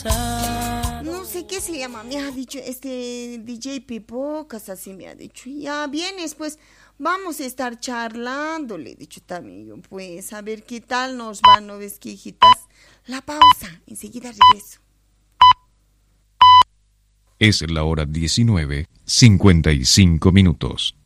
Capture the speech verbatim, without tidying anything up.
No sé qué se llama, me ha dicho este D J Pipocas, así me ha dicho. Ya vienes, pues vamos a estar charlando, le he dicho también yo, pues a ver qué tal nos va, ¿no ves, que hijitas? La pausa, enseguida regreso. Es la hora diecinueve, cincuenta y cinco minutos.